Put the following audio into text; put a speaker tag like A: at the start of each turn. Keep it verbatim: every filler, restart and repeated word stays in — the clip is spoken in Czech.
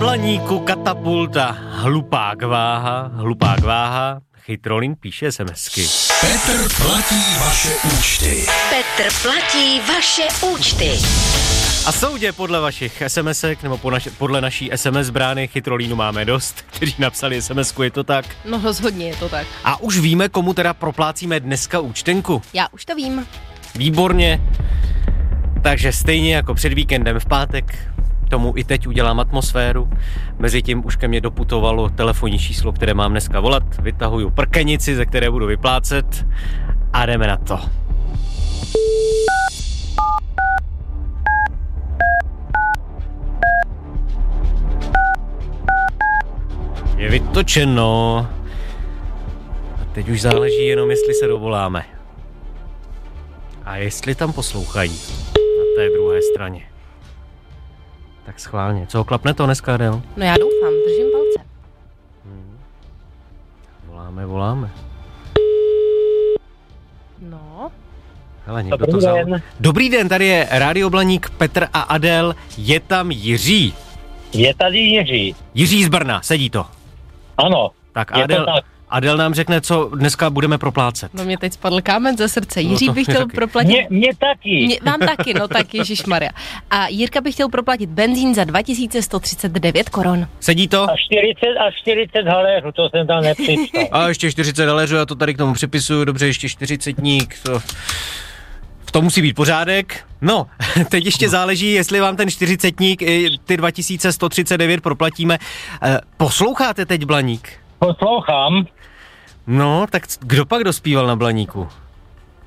A: Blaníku katapulta, hlupák váha, hlupák váha, Chytrolín píše SMSky.
B: Petr platí vaše účty.
C: Petr platí vaše účty.
A: A soudě podle vašich SMSek, nebo podle naší es em es brány Chytrolínu máme dost, kteří napsali SMSku, je to tak?
D: No rozhodně je to tak.
A: A už víme, komu teda proplácíme dneska účtenku?
D: Já už to vím.
A: Výborně. Takže stejně jako před víkendem v pátek, tomu i teď udělám atmosféru. Mezitím už ke mně doputovalo telefonní číslo, které mám dneska volat. Vytahuju prkenici, ze které budu vyplácet a jdeme na to. Je vytočeno. A teď už záleží jenom, jestli se dovoláme. A jestli tam poslouchají na té druhé straně. Tak schválně. Co, klapne to dneska, Adel?
D: No já doufám, držím palce.
A: Hmm. Voláme, voláme.
D: No.
A: Hele, někdo to vzal. Den. Dobrý den, tady je Rádio Blaník, Petr a Adel. Je tam Jiří.
E: Je tady Jiří.
A: Jiří z Brna, sedí to.
E: Ano.
A: Tak Adel, tak. Adel nám řekne, co dneska budeme proplácet.
D: No mě teď spadl kámen ze srdce. Jiří
A: no
D: bych chtěl
A: taky.
D: proplatit...
E: Mě, mě taky.
D: Mě, vám taky, no tak ježišmarja. A Jirka bych chtěl proplatit benzín za dva tisíce sto třicet devět korun.
A: Sedí to?
E: A čtyřicet, a čtyřicet haléřů, to jsem tam nepřičtal.
A: A ještě čtyřicet haléřů, já to tady k tomu připisuju, dobře, ještě čtyřicetník, to... V tom musí být pořádek. No, teď ještě záleží, jestli vám ten čtyřicetník i ty dva tisíce sto třicet devět proplatíme. Posloucháte teď Blaník?
E: Poslouchám.
A: No, tak kdo pak dospíval na Blaníku?